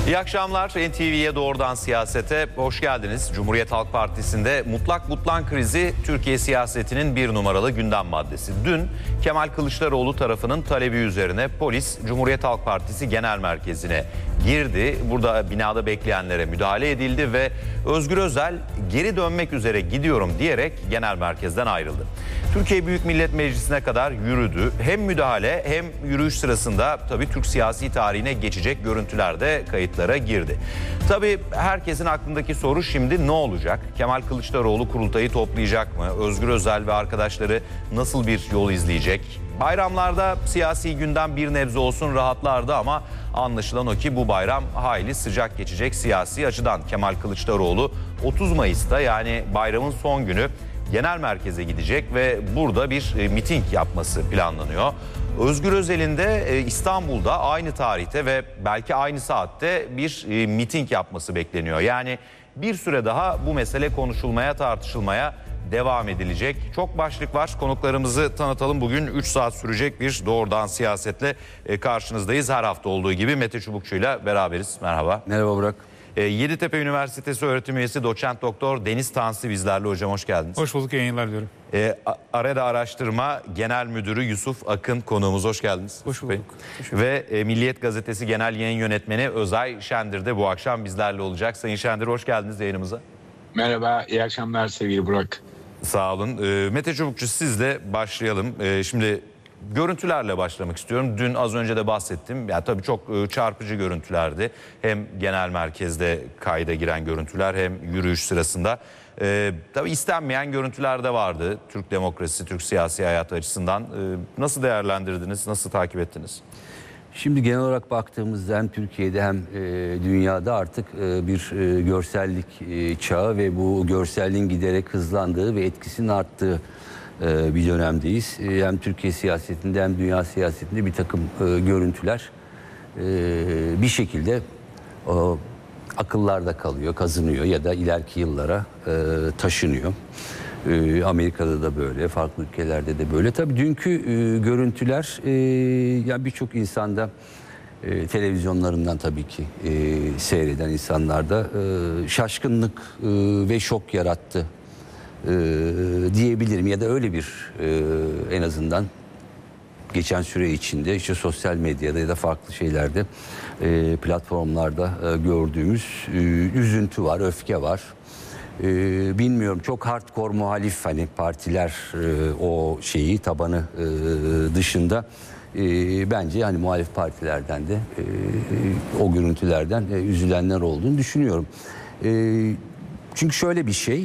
İyi akşamlar. NTV'ye doğrudan siyasete hoş geldiniz. Cumhuriyet Halk Partisi'nde mutlak butlan krizi Türkiye siyasetinin bir numaralı gündem maddesi. Dün Kemal Kılıçdaroğlu tarafının talebi üzerine polis Cumhuriyet Halk Partisi Genel Merkezi'ne girdi. Burada binada bekleyenlere müdahale edildi ve Özgür Özel geri dönmek üzere gidiyorum diyerek genel merkezden ayrıldı. Türkiye Büyük Millet Meclisi'ne kadar yürüdü. Hem müdahale hem yürüyüş sırasında tabii Türk siyasi tarihine geçecek görüntüler de kayıtlara girdi. Tabii herkesin aklındaki soru şimdi ne olacak? Kemal Kılıçdaroğlu kurultayı toplayacak mı? Özgür Özel ve arkadaşları nasıl bir yol izleyecek? Bayramlarda siyasi gündem bir nebze olsun rahatlardı ama anlaşılan o ki bu bayram hayli sıcak geçecek siyasi açıdan. Kemal Kılıçdaroğlu 30 Mayıs'ta yani bayramın son günü genel merkeze gidecek ve burada bir miting yapması planlanıyor. Özgür Özel'in de İstanbul'da aynı tarihte ve belki aynı saatte bir miting yapması bekleniyor. Yani bir süre daha bu mesele konuşulmaya, tartışılmaya devam edilecek. Çok başlık var. Konuklarımızı tanıtalım. Bugün 3 saat sürecek bir doğrudan siyasetle karşınızdayız. Her hafta olduğu gibi Mete Çubukçu'yla beraberiz. Merhaba. Merhaba Burak. Yeditepe Üniversitesi öğretim üyesi doçent doktor Deniz Tansi bizlerle. Hocam hoş geldiniz. Hoş bulduk, yayınlar diyorum. AREDA Araştırma Genel Müdürü Yusuf Akın konuğumuz. Hoş geldiniz. Hoş bulduk. Ve Milliyet Gazetesi Genel Yayın Yönetmeni Özay Şendir de bu akşam bizlerle olacak. Sayın Şendir hoş geldiniz yayınımıza. Merhaba, iyi akşamlar sevgili Burak. Sağ olun. Mete Çubukçu sizle başlayalım. Şimdi görüntülerle başlamak istiyorum. Dün az önce de bahsettim. Ya tabii çok çarpıcı görüntülerdi. Hem genel merkezde kayda giren görüntüler hem yürüyüş sırasında. Tabii istenmeyen görüntüler de vardı. Türk demokrasisi, Türk siyasi hayatı açısından. Nasıl değerlendirdiniz, nasıl takip ettiniz? Şimdi genel olarak baktığımızda hem Türkiye'de hem dünyada artık bir görsellik çağı ve bu görselliğin giderek hızlandığı ve etkisinin arttığı bir dönemdeyiz. Hem Türkiye siyasetinde hem dünya siyasetinde bir takım görüntüler bir şekilde akıllarda kalıyor, kazınıyor ya da ileriki yıllara taşınıyor. Amerika'da da böyle, farklı ülkelerde de böyle. Tabii dünkü görüntüler yani birçok insanda televizyonlarından tabii ki seyreden insanlarda şaşkınlık ve şok yarattı diyebilirim ya da öyle bir en azından geçen süre içinde işte sosyal medyada ya da farklı şeylerde platformlarda gördüğümüz üzüntü var, öfke var. Bilmiyorum, çok hardcore muhalif hani partiler o şeyi tabanı dışında bence hani muhalif partilerden de o görüntülerden üzülenler olduğunu düşünüyorum. Çünkü şöyle bir şey,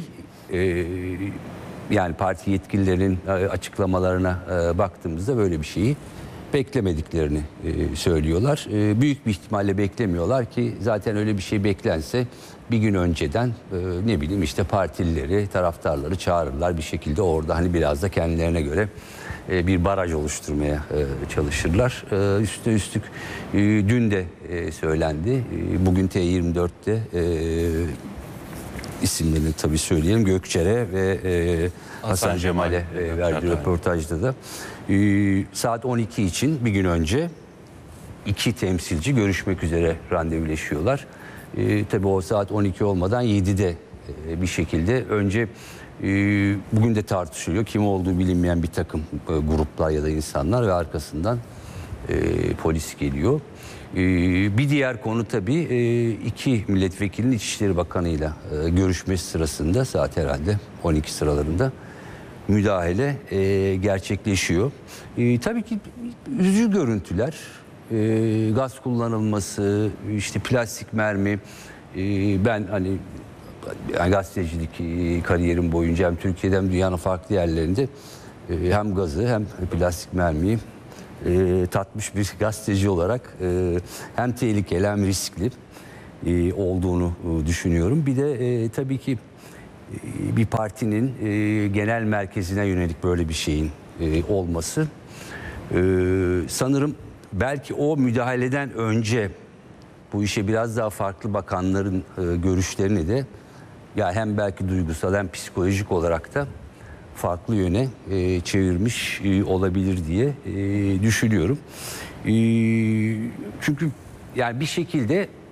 yani parti yetkililerin açıklamalarına baktığımızda böyle bir şeyi beklemediklerini söylüyorlar. Büyük bir ihtimalle beklemiyorlar ki zaten öyle bir şey beklense bir gün önceden ne bileyim işte partilileri, taraftarları çağırırlar bir şekilde orada hani biraz da kendilerine göre bir baraj oluşturmaya çalışırlar. Üstüne üstlük dün de söylendi. Bugün T24'te isimlerini tabii söyleyelim. Gökçer'e ve Hasan Cemal'e verdiği röportajda da saat 12 için bir gün önce iki temsilci görüşmek üzere randevuleşiyorlar. Tabii o saat 12 olmadan 7'de bir şekilde önce bugün de tartışılıyor. Kim olduğu bilinmeyen bir takım gruplar ya da insanlar ve arkasından polis geliyor. Bir diğer konu tabii iki milletvekilinin İçişleri Bakanı'yla görüşmesi sırasında saat herhalde 12 sıralarında müdahale gerçekleşiyor. Tabii ki üzücü görüntüler, gaz kullanılması, işte plastik mermi. Ben hani gazetecilik kariyerim boyunca hem Türkiye'de hem dünyanın farklı yerlerinde hem gazı hem plastik mermiyi tatmış bir gazeteci olarak hem tehlikeli hem riskli olduğunu düşünüyorum. Bir de tabii ki bir partinin genel merkezine yönelik böyle bir şeyin olması sanırım belki o müdahaleden önce bu işe biraz daha farklı bakanların görüşlerini de ya hem belki duygusal hem psikolojik olarak da farklı yöne çevirmiş olabilir diye düşünüyorum. Çünkü yani bir şekilde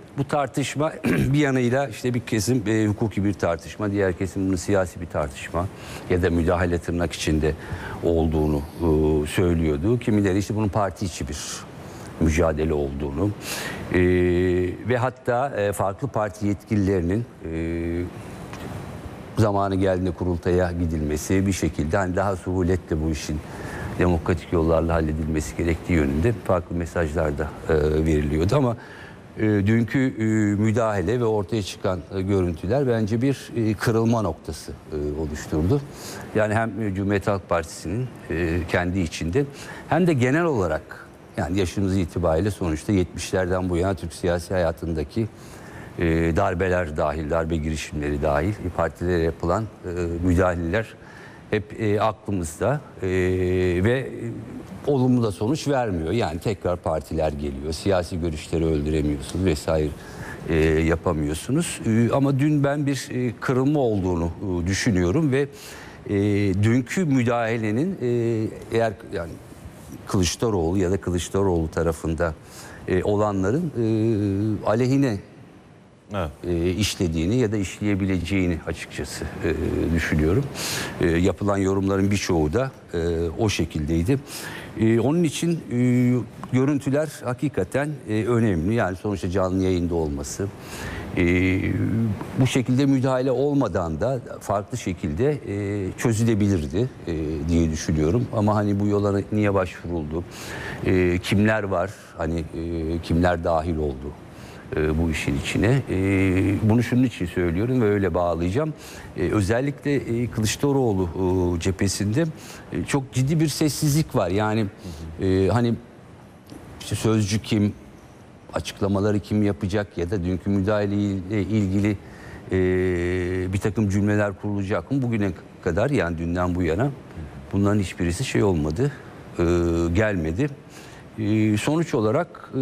bu tartışma bir yanıyla işte bir kesim hukuki bir tartışma, diğer kesim bunu siyasi bir tartışma ya da müdahale tırnak içinde olduğunu söylüyordu. Kimileri işte bunun parti içi bir mücadele olduğunu ve hatta farklı parti yetkililerinin zamanı geldiğinde kurultaya gidilmesi, bir şekilde hani daha suhuletle bu işin demokratik yollarla halledilmesi gerektiği yönünde farklı mesajlar da veriliyordu ama dünkü müdahale ve ortaya çıkan görüntüler bence bir kırılma noktası oluşturdu. Yani hem Cumhuriyet Halk Partisi'nin kendi içinde hem de genel olarak, yani yaşımız itibariyle sonuçta 70'lerden bu yana Türk siyasi hayatındaki darbeler dahil, darbe girişimleri dahil partilere yapılan müdahaleler hep aklımızda ve olumlu da sonuç vermiyor. Yani tekrar partiler geliyor, siyasi görüşleri öldüremiyorsunuz vesaire yapamıyorsunuz. Ama dün ben bir kırılma olduğunu düşünüyorum ve dünkü müdahalenin eğer yani Kılıçdaroğlu ya da Kılıçdaroğlu tarafında olanların aleyhine işlediğini ya da işleyebileceğini açıkçası düşünüyorum. Yapılan yorumların birçoğu da o şekildeydi. Onun için görüntüler hakikaten önemli. Yani sonuçta canlı yayında olması. Bu şekilde müdahale olmadan da farklı şekilde çözülebilirdi diye düşünüyorum. Ama hani bu yola niye başvuruldu? Kimler var? Hani kimler dahil oldu bu işin içine? Bunu şunun için söylüyorum ve öyle bağlayacağım. Özellikle Kılıçdaroğlu cephesinde çok ciddi bir sessizlik var. Yani hani işte sözcü kim, açıklamaları kim yapacak ya da dünkü müdahaleyle ilgili bir takım cümleler kurulacak mı? Bugüne kadar, yani dünden bu yana bunların hiçbirisi şey olmadı, gelmedi. Sonuç olarak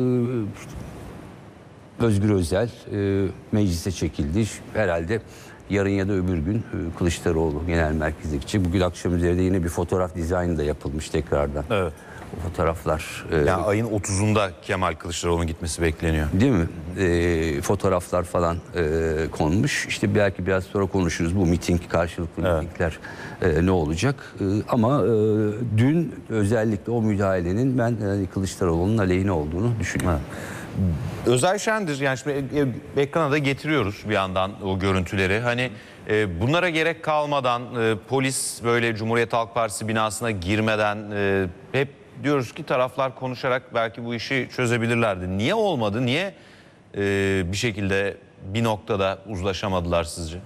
Özgür Özel meclise çekildi. Herhalde yarın ya da öbür gün Kılıçdaroğlu genel merkeze gidecek. Bugün akşam üzerinde yine bir fotoğraf dizaynı da yapılmış tekrardan. Evet. O fotoğraflar. Yani ayın 30'unda Kemal Kılıçdaroğlu'nun gitmesi bekleniyor. Değil mi? Fotoğraflar falan konmuş. İşte belki biraz sonra konuşuruz bu miting, karşılıklı mitingler ne olacak. Ama dün özellikle o müdahalenin ben Kılıçdaroğlu'nun aleyhine olduğunu düşünüyorum. Özel Şendir, yani şimdi ekrana da getiriyoruz bir yandan o görüntüleri. Hani bunlara gerek kalmadan polis böyle Cumhuriyet Halk Partisi binasına girmeden hep diyoruz ki taraflar konuşarak belki bu işi çözebilirlerdi. Niye olmadı? Niye bir şekilde bir noktada uzlaşamadılar sizce?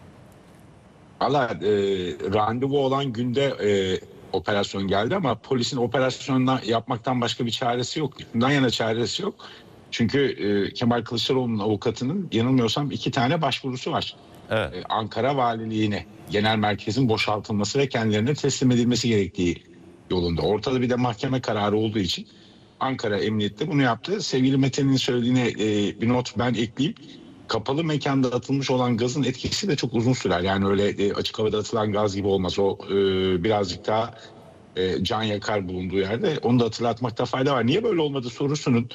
Valla randevu olan günde operasyon geldi ama polisin operasyonla yapmaktan başka bir çaresi yok. Bundan yana çaresi yok. Çünkü Kemal Kılıçdaroğlu'nun avukatının yanılmıyorsam 2 tane başvurusu var. Evet. Ankara Valiliğine genel merkezin boşaltılması ve kendilerine teslim edilmesi gerektiği yolunda. Ortada bir de mahkeme kararı olduğu için Ankara Emniyet'te bunu yaptı. Sevgili Mete'nin söylediğine bir not ben ekleyeyim. Kapalı mekanda atılmış olan gazın etkisi de çok uzun sürer. Yani öyle açık havada atılan gaz gibi olmaz. O birazcık daha can yakar bulunduğu yerde. Onu da hatırlatmakta fayda var. Niye böyle olmadı sorusunun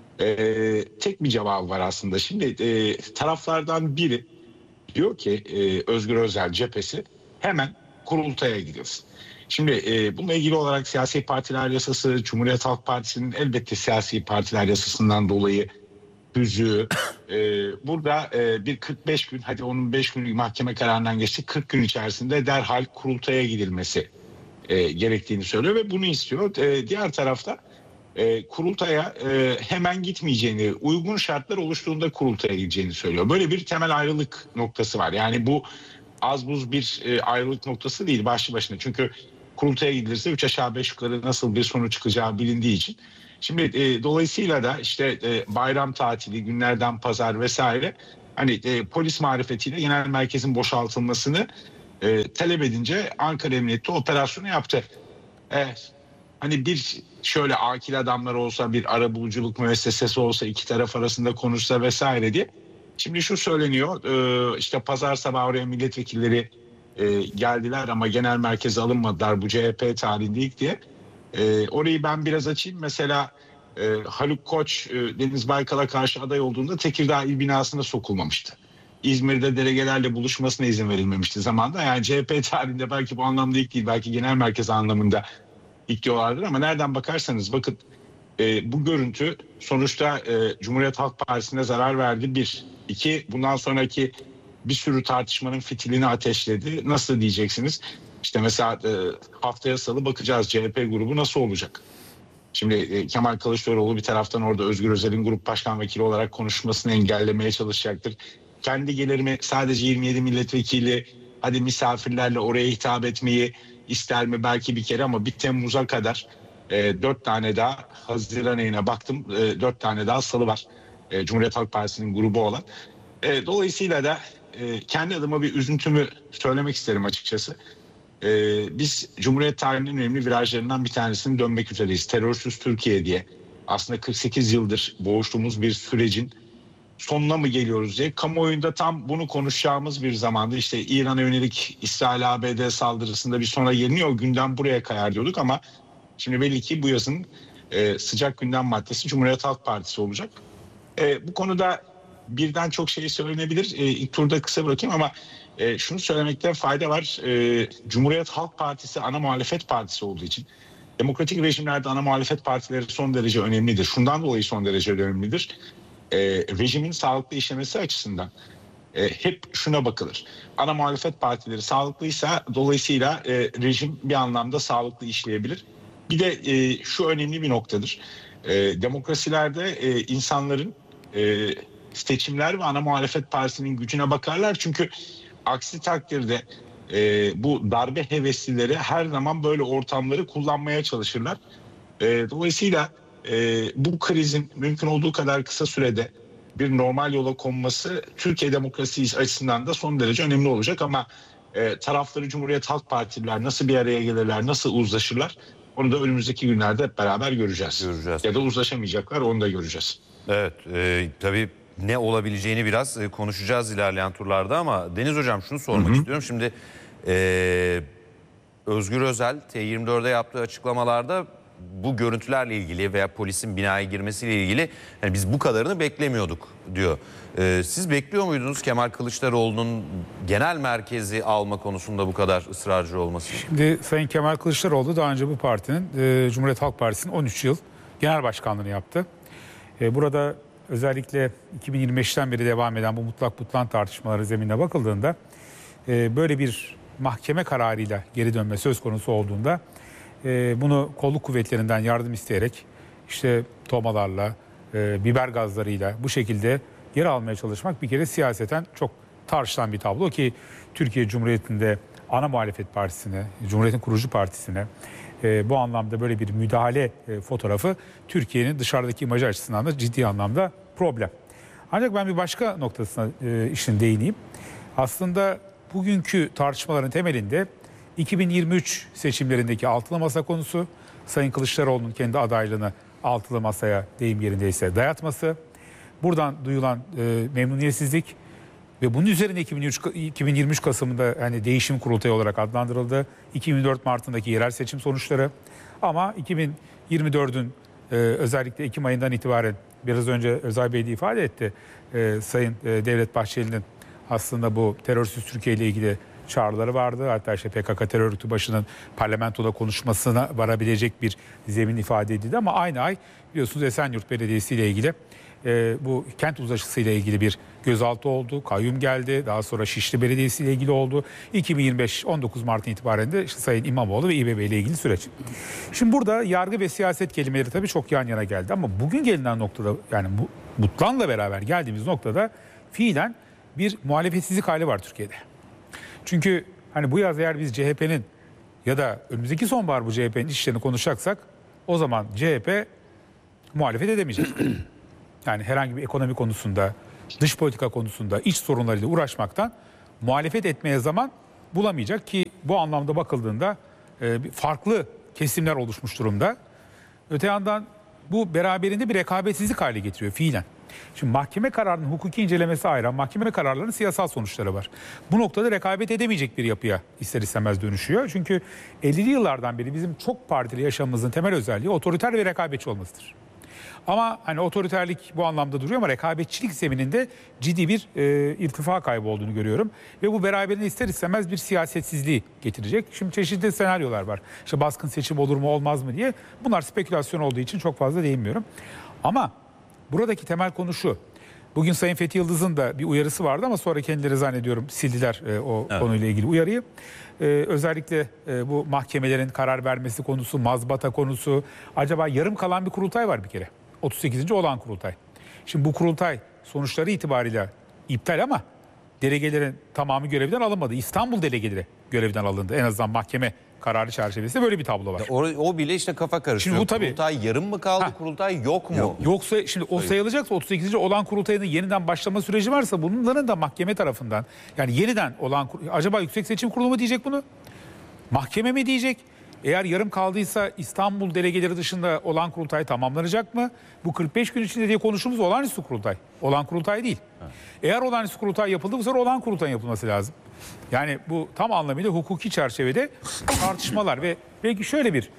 tek bir cevabı var aslında. Şimdi taraflardan biri diyor ki Özgür Özel cephesi hemen kurultaya gidilsin. Şimdi bununla ilgili olarak siyasi partiler yasası, Cumhuriyet Halk Partisi'nin elbette siyasi partiler yasasından dolayı tüzüğü burada bir 45 gün, hadi onun 5 günlük mahkeme kararından geçti, 40 gün içerisinde derhal kurultaya gidilmesi gerektiğini söylüyor ve bunu istiyor. Diğer tarafta kurultaya hemen gitmeyeceğini, uygun şartlar oluştuğunda kurultaya gideceğini söylüyor. Böyle bir temel ayrılık noktası var. Yani bu az buz bir ayrılık noktası değil başlı başına. Çünkü kurultaya gidilirse 3 aşağı 5 yukarı nasıl bir sonuç çıkacağı bilindiği için. Şimdi dolayısıyla da işte bayram tatili, günlerden pazar vesaire, hani polis marifetiyle genel merkezin boşaltılmasını talep edince Ankara Emniyeti operasyonu yaptı. Hani bir şöyle akil adamlar olsa, bir arabuluculuk müessesesi olsa, iki taraf arasında konuşsa vesaire diye. Şimdi şu söyleniyor, işte pazar sabahı oraya milletvekilleri geldiler ama genel merkeze alınmadılar bu CHP tarihinde ilk diye. Orayı ben biraz açayım. Mesela Haluk Koç Deniz Baykal'a karşı aday olduğunda Tekirdağ İl binasına sokulmamıştı. İzmir'de delegelerle buluşmasına izin verilmemişti zamanında. Yani CHP tarihinde belki bu anlamda ilk değil, belki genel merkez anlamında ilk diyorlardır ama nereden bakarsanız bakın bu görüntü sonuçta Cumhuriyet Halk Partisi'ne zarar verdi. Bir. İki, bundan sonraki bir sürü tartışmanın fitilini ateşledi. Nasıl diyeceksiniz? İşte mesela haftaya salı bakacağız CHP grubu nasıl olacak? Şimdi Kemal Kılıçdaroğlu bir taraftan orada Özgür Özel'in grup başkan vekili olarak konuşmasını engellemeye çalışacaktır. Kendi gelirimi sadece 27 milletvekili hadi misafirlerle oraya hitap etmeyi ister mi belki bir kere ama 1 Temmuz'a kadar 4 tane daha Haziran ayına baktım 4 tane daha salı var. Cumhuriyet Halk Partisi'nin grubu olan. Dolayısıyla da kendi adıma bir üzüntümü söylemek isterim açıkçası. Biz Cumhuriyet tarihinin önemli virajlarından bir tanesini dönmek üzereyiz. Terörsüz Türkiye diye aslında 48 yıldır boğuştuğumuz bir sürecin sonuna mı geliyoruz diye kamuoyunda tam bunu konuşacağımız bir zamanda işte İran'a yönelik İsrail-ABD saldırısında bir sonra geliniyor gündem buraya kayar diyorduk ama şimdi belli ki bu yazın sıcak gündem maddesi Cumhuriyet Halk Partisi olacak. Bu konuda birden çok şey söylenebilir. İlk turda kısa bırakayım ama şunu söylemekte fayda var. Cumhuriyet Halk Partisi ana muhalefet partisi olduğu için demokratik rejimlerde ana muhalefet partileri son derece önemlidir. Şundan dolayı son derece önemlidir. Rejimin sağlıklı işlemesi açısından hep şuna bakılır. Ana muhalefet partileri sağlıklıysa dolayısıyla rejim bir anlamda sağlıklı işleyebilir. Bir de şu önemli bir noktadır. Demokrasilerde insanların seçimler ve ana muhalefet partisinin gücüne bakarlar. Çünkü aksi takdirde bu darbe heveslileri her zaman böyle ortamları kullanmaya çalışırlar. Dolayısıyla bu krizin mümkün olduğu kadar kısa sürede bir normal yola konması Türkiye demokrasisi açısından da son derece önemli olacak ama tarafları Cumhuriyet Halk Partililer nasıl bir araya gelirler, nasıl uzlaşırlar onu da önümüzdeki günlerde hep beraber göreceğiz. Ya da uzlaşamayacaklar onu da göreceğiz. Evet, tabii ne olabileceğini biraz konuşacağız ilerleyen turlarda ama Deniz Hocam şunu sormak istiyorum. Şimdi Özgür Özel T24'de yaptığı açıklamalarda bu görüntülerle ilgili veya polisin binaya girmesiyle ilgili yani biz bu kadarını beklemiyorduk diyor. Siz bekliyor muydunuz Kemal Kılıçdaroğlu'nun genel merkezi alma konusunda bu kadar ısrarcı olması? Şimdi Sayın Kemal Kılıçdaroğlu daha önce bu partinin Cumhuriyet Halk Partisi'nin 13 yıl genel başkanlığını yaptı. Burada özellikle 2025'ten beri devam eden bu mutlak butlan tartışmaları zeminine bakıldığında böyle bir mahkeme kararıyla geri dönme söz konusu olduğunda bunu kolluk kuvvetlerinden yardım isteyerek işte tomalarla, biber gazlarıyla bu şekilde geri almaya çalışmak bir kere siyaseten çok tartışılan bir tablo ki Türkiye Cumhuriyeti'nde ana muhalefet partisine, Cumhuriyet'in kurucu partisine bu anlamda böyle bir müdahale fotoğrafı Türkiye'nin dışarıdaki imajı açısından da ciddi anlamda problem. Ancak ben bir başka noktasına işin değineyim. Aslında bugünkü tartışmaların temelinde 2023 seçimlerindeki altılı masa konusu, Sayın Kılıçdaroğlu'nun kendi adaylığını altılı masaya deyim yerindeyse dayatması, buradan duyulan memnuniyetsizlik ve bunun üzerine 2023 Kasım'ında hani değişim kurultayı olarak adlandırıldı. 2024 Mart'ındaki yerel seçim sonuçları ama 2024'ün özellikle Ekim ayından itibaren biraz önce Özay Bey de ifade etti. Sayın Devlet Bahçeli'nin aslında bu terörsüz Türkiye ile ilgili çağrıları vardı. Hatta işte PKK terör örgütü başının parlamentoda konuşmasına varabilecek bir zemin ifade edildi. Ama aynı ay biliyorsunuz Esenyurt Belediyesi ile ilgili bu kent uzlaşısı ile ilgili bir gözaltı oldu. Kayyum geldi. Daha sonra Şişli Belediyesi ile ilgili oldu. 2025 19 Mart'ın itibaren de işte Sayın İmamoğlu ve İBB ile ilgili süreç. Şimdi burada yargı ve siyaset kelimeleri tabii çok yan yana geldi. Ama bugün gelinen noktada yani bu Butlan'la beraber geldiğimiz noktada fiilen bir muhalefetsizlik hali var Türkiye'de. Çünkü hani bu yaz eğer biz CHP'nin ya da önümüzdeki sonbahar bu CHP'nin işlerini konuşacaksak o zaman CHP muhalefet edemeyecek. Yani herhangi bir ekonomi konusunda, dış politika konusunda, iç sorunlarıyla uğraşmaktan muhalefet etmeye zaman bulamayacak ki bu anlamda bakıldığında farklı kesimler oluşmuş durumda. Öte yandan bu beraberinde bir rekabetsizlik hale getiriyor fiilen. Şimdi mahkeme kararının hukuki incelemesi ayrı, mahkeme kararlarının siyasal sonuçları var. Bu noktada rekabet edemeyecek bir yapıya ister istemez dönüşüyor. Çünkü 50'li yıllardan beri bizim çok partili yaşamımızın temel özelliği otoriter ve rekabetçi olmasıdır. Ama hani otoriterlik bu anlamda duruyor ama rekabetçilik zemininde ciddi bir irtifa kaybı olduğunu görüyorum. Ve bu beraberinde ister istemez bir siyasetsizliği getirecek. Şimdi çeşitli senaryolar var. İşte baskın seçim olur mu olmaz mı diye. Bunlar spekülasyon olduğu için çok fazla değinmiyorum. Ama buradaki temel konu şu. Bugün Sayın Fethi Yıldız'ın da bir uyarısı vardı ama sonra kendileri zannediyorum sildiler konuyla ilgili uyarıyı. Özellikle bu mahkemelerin karar vermesi konusu, mazbata konusu. Acaba yarım kalan bir kurultay var bir kere. 38. olağan kurultay. Şimdi bu kurultay sonuçları itibariyle iptal ama delegelerin tamamı görevden alınmadı. İstanbul delegeleri görevden alındı. En azından mahkeme kararı çerçevesinde böyle bir tablo var. O bile işte kafa karıştırıyor. Şimdi bu tabii, kurultay yarım mı kaldı, kurultay yok mu? Yoksa şimdi o sayılacaksa 38. olan kurultayının yeniden başlama süreci varsa bunların da mahkeme tarafından yani yeniden olan acaba Yüksek Seçim Kurulu mu diyecek bunu? Mahkeme mi diyecek? Eğer yarım kaldıysa İstanbul delegeleri dışında olan kurultay tamamlanacak mı? Bu 45 gün içinde diye konuştuğumuz olağanüstü kurultay. Olan kurultay değil. Eğer olağanüstü kurultay yapıldı bu sefer olan kurultayın yapılması lazım. Yani bu tam anlamıyla hukuki çerçevede tartışmalar ve belki şöyle bir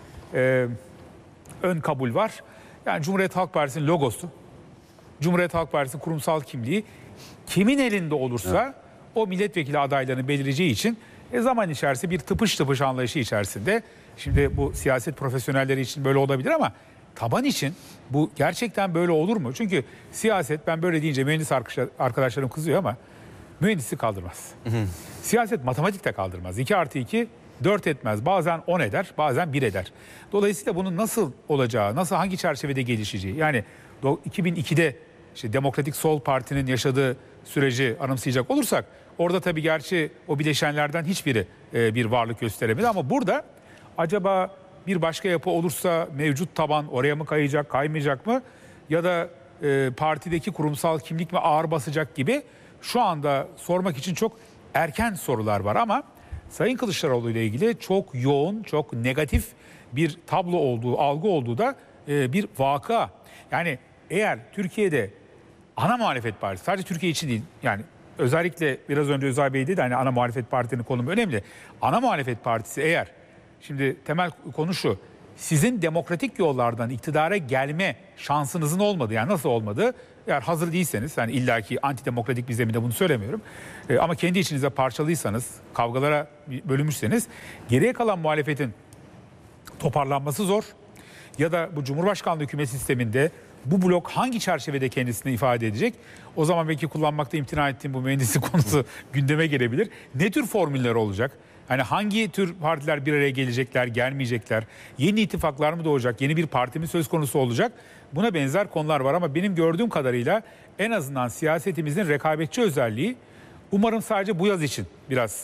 ön kabul var. Yani Cumhuriyet Halk Partisi'nin logosu, Cumhuriyet Halk Partisi'nin kurumsal kimliği kimin elinde olursa o milletvekili adaylarını belirleyeceği için zaman içerisinde bir tıpış tıpış anlayışı içerisinde, şimdi bu siyaset profesyonelleri için böyle olabilir ama taban için bu gerçekten böyle olur mu? Çünkü siyaset, ben böyle deyince mühendis arkadaşlarım kızıyor ama mühendislik kaldırmaz. Siyaset matematikte kaldırmaz. 2+2 4 etmez. Bazen 10 eder, bazen 1 eder. Dolayısıyla bunun nasıl olacağı, hangi çerçevede gelişeceği. Yani 2002'de işte Demokratik Sol Parti'nin yaşadığı süreci anımsayacak olursak orada tabii gerçi o bileşenlerden hiçbiri bir varlık gösteremedi ama burada acaba bir başka yapı olursa mevcut taban oraya mı kayacak, kaymayacak mı? Ya da partideki kurumsal kimlik mi ağır basacak gibi şu anda sormak için çok erken sorular var ama Sayın Kılıçdaroğlu ile ilgili çok yoğun, çok negatif bir tablo olduğu, algı olduğu da bir vaka. Yani eğer Türkiye'de ana muhalefet partisi, sadece Türkiye için değil, yani özellikle biraz önce Özay Bey dedi hani ana muhalefet partinin konumu önemli. Ana muhalefet partisi eğer, şimdi temel konu şu, sizin demokratik yollardan iktidara gelme şansınızın olmadı. Yani nasıl olmadı? Eğer hazır değilseniz, yani illaki antidemokratik bir zeminde bunu söylemiyorum. Ama kendi içinizde parçalıysanız, kavgalara bölünmüşseniz geriye kalan muhalefetin toparlanması zor. Ya da bu Cumhurbaşkanlığı hükümet sisteminde bu blok hangi çerçevede kendisini ifade edecek? O zaman belki kullanmakta imtina ettiğim bu mühendislik konusu gündeme gelebilir. Ne tür formüller olacak? Hani hangi tür partiler bir araya gelecekler, gelmeyecekler? Yeni ittifaklar mı doğacak? Yeni bir parti mi söz konusu olacak? Buna benzer konular var ama benim gördüğüm kadarıyla en azından siyasetimizin rekabetçi özelliği umarım sadece bu yaz için biraz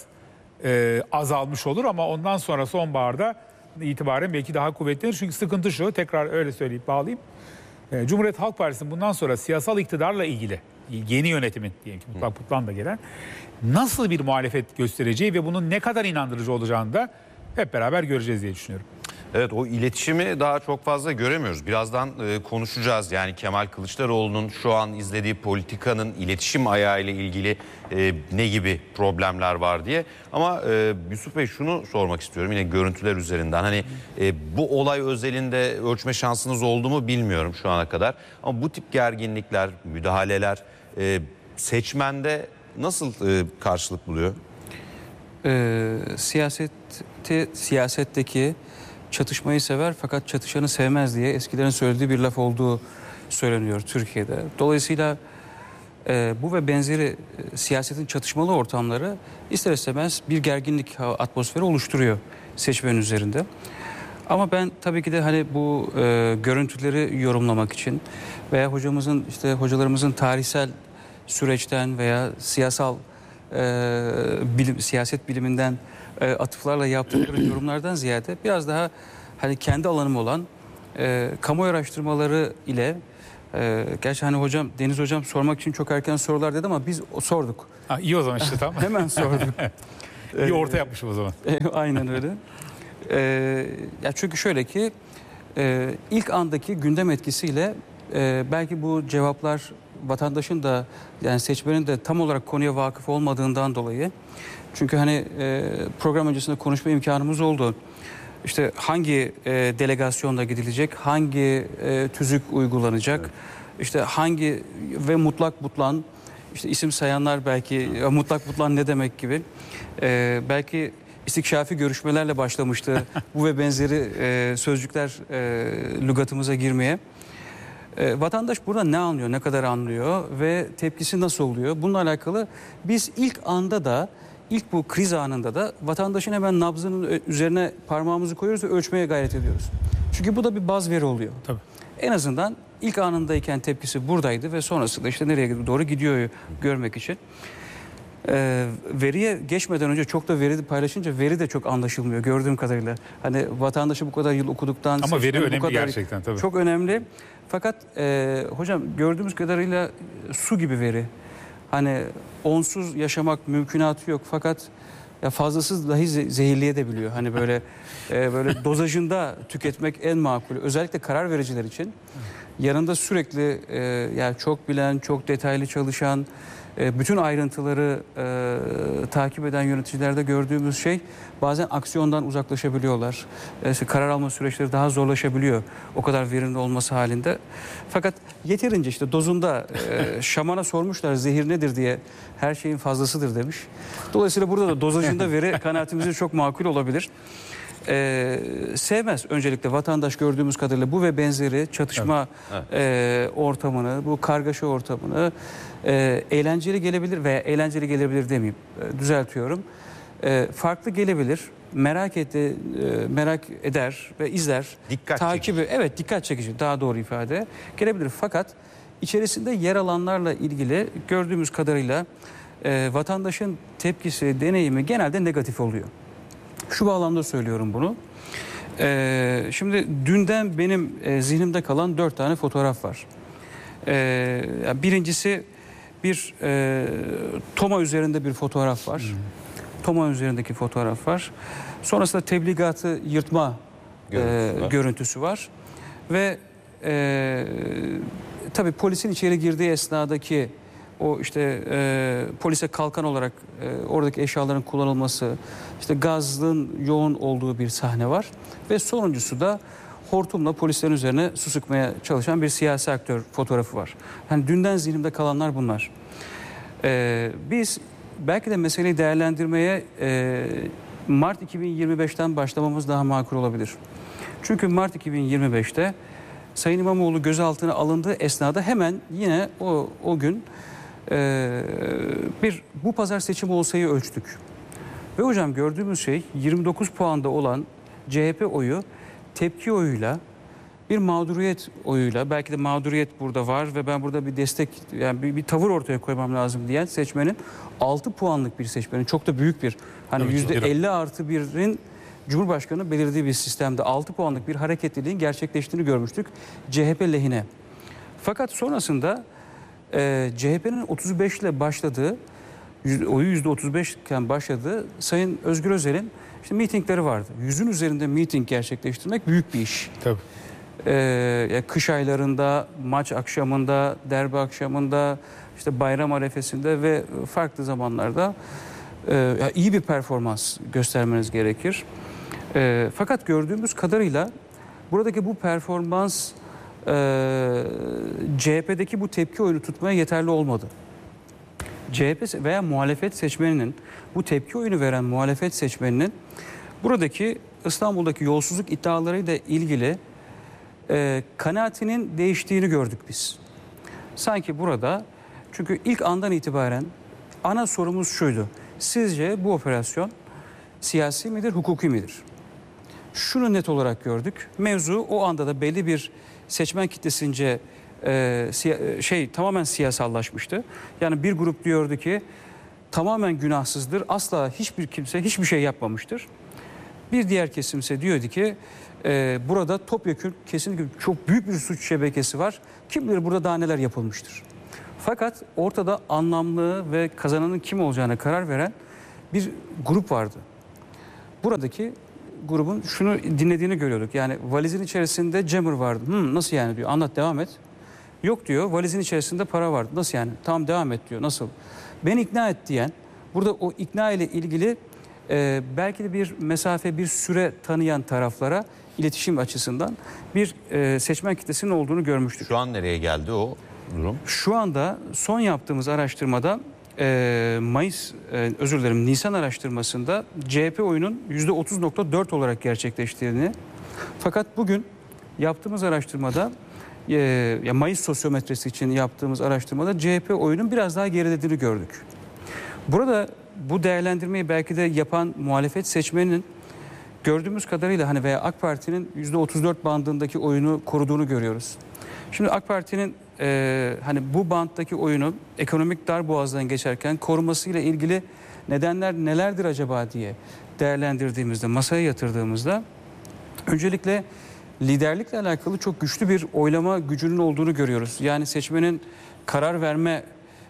azalmış olur ama ondan sonra sonbaharda itibaren belki daha kuvvetlenir. Çünkü sıkıntı şu, tekrar öyle söyleyip bağlayayım. Cumhuriyet Halk Partisi'nin bundan sonra siyasal iktidarla ilgili yeni yönetimin diyelim ki mutlak putlan da gelen nasıl bir muhalefet göstereceği ve bunun ne kadar inandırıcı olacağını da hep beraber göreceğiz diye düşünüyorum. Evet, o iletişimi daha çok fazla göremiyoruz. Birazdan konuşacağız. Yani Kemal Kılıçdaroğlu'nun şu an izlediği politikanın iletişim ayağıyla ilgili ne gibi problemler var diye. Ama Yusuf Bey, şunu sormak istiyorum yine görüntüler üzerinden. Hani bu olay özelinde ölçme şansınız oldu mu bilmiyorum şu ana kadar. Ama bu tip gerginlikler, müdahaleler seçmende nasıl karşılık buluyor? Siyasetteki çatışmayı sever fakat çatışanı sevmez diye eskilerin söylediği bir laf olduğu söyleniyor Türkiye'de. Dolayısıyla bu ve benzeri siyasetin çatışmalı ortamları ister istemez bir gerginlik atmosferi oluşturuyor seçmen üzerinde. Ama ben tabii ki de hani bu görüntüleri yorumlamak için veya hocalarımızın tarihsel süreçten veya siyaset biliminden atıflarla yaptıkları yorumlardan ziyade biraz daha hani kendi alanım olan kamuoyu araştırmaları ile gerçi hani Deniz hocam sormak için çok erken sorular dedi ama biz sorduk. İyi o zaman işte tamam. Hemen sorduk. İyi orta yapmışım o zaman. Aynen öyle. Ya çünkü şöyle ki ilk andaki gündem etkisiyle belki bu cevaplar vatandaşın da yani seçmenin de tam olarak konuya vakıf olmadığından dolayı, çünkü hani program öncesinde konuşma imkanımız oldu. İşte hangi delegasyonda gidilecek, hangi tüzük uygulanacak, işte hangi ve mutlak butlan, işte isim sayanlar belki mutlak butlan ne demek gibi, belki istikşafi görüşmelerle başlamıştı bu ve benzeri sözcükler lügatımıza girmeye. Vatandaş burada ne anlıyor, ne kadar anlıyor ve tepkisi nasıl oluyor? Bununla alakalı biz ilk bu kriz anında da vatandaşın hemen nabzının üzerine parmağımızı koyuyoruz ve ölçmeye gayret ediyoruz. Çünkü bu da bir baz veri oluyor. Tabii. En azından ilk anındayken tepkisi buradaydı ve sonrasında işte nereye doğru gidiyor görmek için. Veriye geçmeden önce çok da veri paylaşınca veri de çok anlaşılmıyor gördüğüm kadarıyla. Hani vatandaşı bu kadar yıl okuduktan... Ama veri bu önemli kadar, gerçekten tabii. Çok önemli. Fakat hocam gördüğümüz kadarıyla su gibi veri. Hani onsuz yaşamak mümkünatı yok fakat ya fazlasız dahi zehirleyebiliyor. Hani böyle böyle dozajında tüketmek en makul. Özellikle karar vericiler için yanında sürekli yani çok bilen, çok detaylı çalışan, bütün ayrıntıları takip eden yöneticilerde gördüğümüz şey bazen aksiyondan uzaklaşabiliyorlar. Karar alma süreçleri daha zorlaşabiliyor o kadar verimli olması halinde. Fakat yeterince işte dozunda şamana sormuşlar zehir nedir diye her şeyin fazlasıdır demiş. Dolayısıyla burada da dozajında veri kanaatimizce çok makul olabilir. Sevmez öncelikle vatandaş gördüğümüz kadarıyla bu ve benzeri çatışma ortamını, bu kargaşa ortamını eğlenceli gelebilir veya eğlenceli gelebilir demeyeyim, düzeltiyorum. Farklı gelebilir, merak eder ve izler. Dikkat çekici daha doğru ifade gelebilir. Fakat içerisinde yer alanlarla ilgili gördüğümüz kadarıyla vatandaşın tepkisi, deneyimi genelde negatif oluyor. Şu bağlamda söylüyorum bunu. Şimdi dünden benim zihnimde kalan 4 tane fotoğraf var. Birincisi bir Toma üzerinde bir fotoğraf var. Toma üzerindeki fotoğraf var. Sonrasında tebligatı yırtma görüntüsü var. Ve tabii polisin içeri girdiği esnadaki o işte polise kalkan olarak oradaki eşyaların kullanılması, işte gazın yoğun olduğu bir sahne var. Ve sonuncusu da hortumla polislerin üzerine su sıkmaya çalışan bir siyasi aktör fotoğrafı var. Yani dünden zihnimde kalanlar bunlar. Biz belki de meseleyi değerlendirmeye Mart 2025'ten başlamamız daha makul olabilir. Çünkü Mart 2025'te Sayın İmamoğlu gözaltına alındığı esnada hemen yine o gün bu pazar seçim olsayı ölçtük. Ve hocam gördüğümüz şey 29 puanda olan CHP oyu tepki oyuyla bir mağduriyet oyuyla, belki de mağduriyet burada var ve ben burada bir destek, yani bir tavır ortaya koymam lazım diyen seçmenin 6 puanlık bir seçmenin, çok da büyük bir hani %50+1'in Cumhurbaşkanı belirlediği bir sistemde 6 puanlık bir hareketliliğin gerçekleştiğini görmüştük CHP lehine. Fakat sonrasında CHP'nin 35 ile başladığı, oyu %35 iken başladığı Sayın Özgür Özel'in işte mitingleri vardı. 100'ün üzerinde miting gerçekleştirmek büyük bir iş. Tabii. Kış aylarında, maç akşamında, derbi akşamında, işte bayram arefesinde ve farklı zamanlarda iyi bir performans göstermeniz gerekir. Fakat gördüğümüz kadarıyla buradaki bu performans CHP'deki bu tepki oyunu tutmaya yeterli olmadı. CHP veya muhalefet seçmeninin, bu tepki oyunu veren muhalefet seçmeninin buradaki İstanbul'daki yolsuzluk iddialarıyla ilgili kanaatinin değiştiğini gördük biz. Sanki burada, çünkü ilk andan itibaren ana sorumuz şuydu: sizce bu operasyon siyasi midir, hukuki midir? Şunu net olarak gördük. Mevzu o anda da belli bir seçmen kitlesince tamamen siyasallaşmıştı. Yani bir grup diyordu ki tamamen günahsızdır, asla hiçbir kimse hiçbir şey yapmamıştır. Bir diğer kesimse diyordu ki burada topyekün kesinlikle çok büyük bir suç şebekesi var. Kim bilir burada daha neler yapılmıştır. Fakat ortada anlamlı ve kazananın kim olacağına karar veren bir grup vardı. Buradaki grubun şunu dinlediğini görüyorduk. Yani valizin içerisinde jammer vardı. Nasıl yani diyor. Anlat, devam et. Yok diyor, valizin içerisinde para vardı. Nasıl yani? Tamam, devam et diyor. Nasıl? Beni ikna et diyen, burada o ikna ile ilgili belki de bir mesafe, bir süre tanıyan taraflara iletişim açısından bir seçmen kitlesinin olduğunu görmüştük. Şu an nereye geldi o durum? Şu anda son yaptığımız araştırmada Nisan araştırmasında CHP oyunun %30.4 olarak gerçekleştiğini, fakat bugün yaptığımız araştırmada Mayıs sosyometresi için yaptığımız araştırmada CHP oyunun biraz daha gerilediğini gördük. Burada bu değerlendirmeyi belki de yapan muhalefet seçmeninin gördüğümüz kadarıyla veya AK Parti'nin %34 bandındaki oyunu koruduğunu görüyoruz. Şimdi AK Parti'nin bu banttaki oyunu ekonomik darboğazdan geçerken korumasıyla ilgili nedenler nelerdir acaba diye değerlendirdiğimizde, masaya yatırdığımızda öncelikle liderlikle alakalı çok güçlü bir oylama gücünün olduğunu görüyoruz. Yani seçmenin karar verme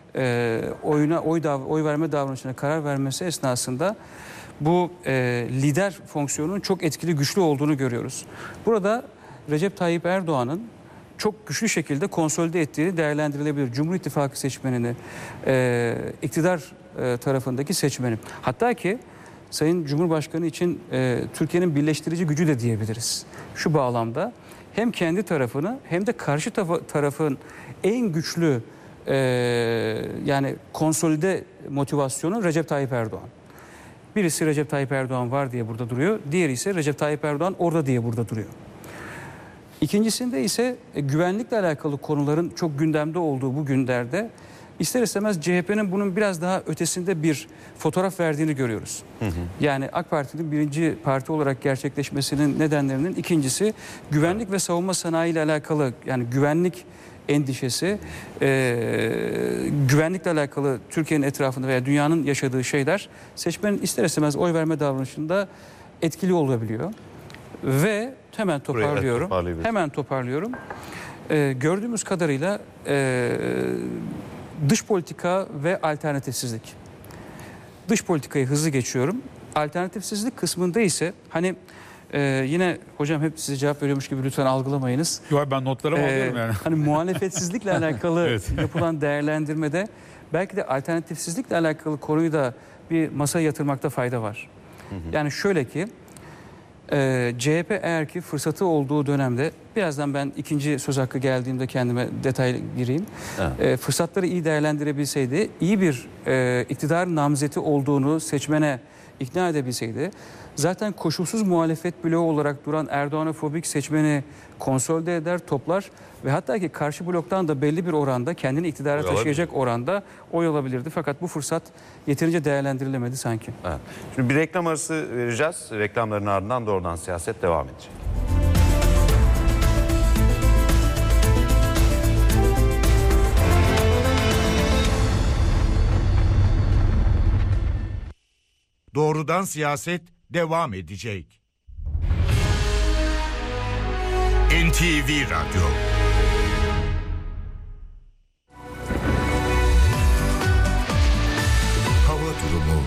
oy verme davranışına karar vermesi esnasında bu lider fonksiyonunun çok etkili, güçlü olduğunu görüyoruz. Burada Recep Tayyip Erdoğan'ın çok güçlü şekilde konsolide ettiği değerlendirilebilir. Cumhur İttifakı seçmenini, iktidar tarafındaki seçmeni. Hatta ki Sayın Cumhurbaşkanı için Türkiye'nin birleştirici gücü de diyebiliriz. Şu bağlamda hem kendi tarafını hem de karşı tarafın en güçlü yani konsolide motivasyonu Recep Tayyip Erdoğan. Birisi Recep Tayyip Erdoğan var diye burada duruyor. Diğeri ise Recep Tayyip Erdoğan orada diye burada duruyor. İkincisinde ise güvenlikle alakalı konuların çok gündemde olduğu bu günlerde ister istemez CHP'nin bunun biraz daha ötesinde bir fotoğraf verdiğini görüyoruz. Yani AK Parti'nin birinci parti olarak gerçekleşmesinin nedenlerinin ikincisi güvenlik ve savunma sanayi ile alakalı, yani güvenlik endişesi, güvenlikle alakalı Türkiye'nin etrafında veya dünyanın yaşadığı şeyler seçmenin ister istemez oy verme davranışında etkili olabiliyor. Ve hemen toparlıyorum. Gördüğümüz kadarıyla dış politika ve alternatifsizlik. Dış politikayı hızlı geçiyorum. Alternatifsizlik kısmında ise yine hocam hep size cevap veriyormuş gibi lütfen algılamayınız. Yok, ben notlarımı alıyorum yani. Muhalefetsizlikle alakalı evet. yapılan değerlendirmede belki de alternatifsizlikle alakalı konuyu da bir masaya yatırmakta fayda var. Yani şöyle ki CHP eğer ki fırsatı olduğu dönemde, birazdan ben ikinci söz hakkı geldiğimde kendime detay gireyim. Evet. Fırsatları iyi değerlendirebilseydi, iyi bir iktidar namzeti olduğunu seçmene ikna edebilseydi, zaten koşulsuz muhalefet bloğu olarak duran Erdoğanofobik seçmeni konsolide eder, toplar ve hatta ki karşı bloktan da belli bir oranda kendini iktidara taşıyacak oranda oy alabilirdi. Fakat bu fırsat yeterince değerlendirilemedi sanki. Evet. Şimdi bir reklam arası vereceğiz. Reklamların ardından doğrudan siyaset devam edecek. Doğrudan siyaset devam edecek. NTV Radyo. Hava durumu.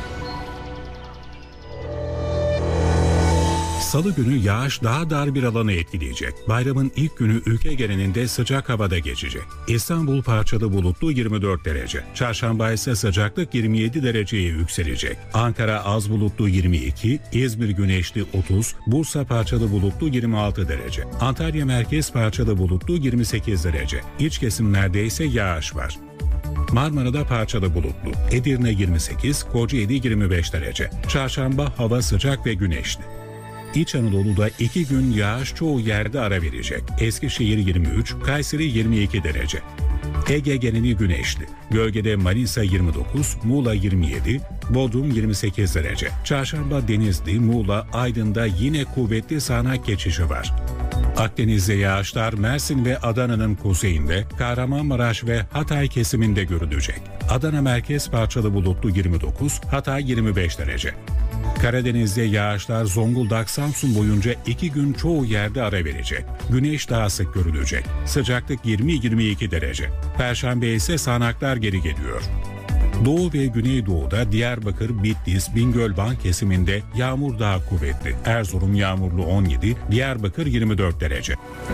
Salı günü yağış daha dar bir alanı etkileyecek. Bayramın ilk günü ülke genelinde sıcak havada geçecek. İstanbul parçalı bulutlu 24 derece. Çarşamba ise sıcaklık 27 dereceye yükselecek. Ankara az bulutlu 22, İzmir güneşli 30, Bursa parçalı bulutlu 26 derece. Antalya merkez parçalı bulutlu 28 derece. İç kesimlerde ise yağış var. Marmara'da parçalı bulutlu. Edirne 28, Kocaeli 25 derece. Çarşamba hava sıcak ve güneşli. İç Anadolu'da 2 gün yağış çoğu yerde ara verecek. Eskişehir 23, Kayseri 22 derece. Ege geneli güneşli. Gölgede Manisa 29, Muğla 27, Bodrum 28 derece. Çarşamba Denizli, Muğla, Aydın'da yine kuvvetli sağanak geçişi var. Akdeniz'de yağışlar Mersin ve Adana'nın kuzeyinde, Kahramanmaraş ve Hatay kesiminde görülecek. Adana merkez parçalı bulutlu 29, Hatay 25 derece. Karadeniz'de yağışlar Zonguldak, Samsun boyunca 2 gün çoğu yerde ara verecek. Güneş daha sık görülecek. Sıcaklık 20-22 derece. Perşembe ise sağanaklar geri geliyor. Doğu ve Güneydoğu'da Diyarbakır, Bitlis, Bingöl, Van kesiminde yağmur daha kuvvetli. Erzurum yağmurlu 17, Diyarbakır 24 derece.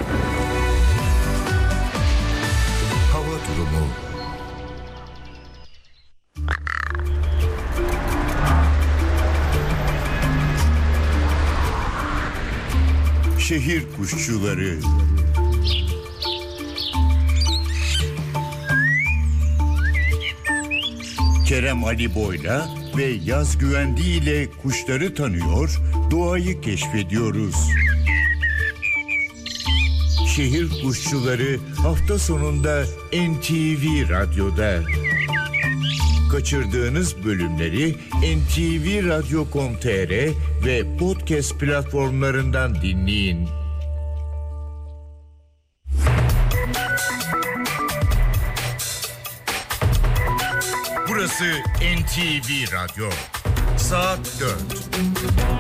Hava durumu. Şehir kuşçuları. Kerem Ali Boy'la ve Yaz Güvendi ile kuşları tanıyor, doğayı keşfediyoruz. Şehir kuşçuları hafta sonunda NTV Radyo'da. Kaçırdığınız bölümleri ntvradio.com.tr ve podcast platformlarından dinleyin. Burası NTV Radyo. Saat 4.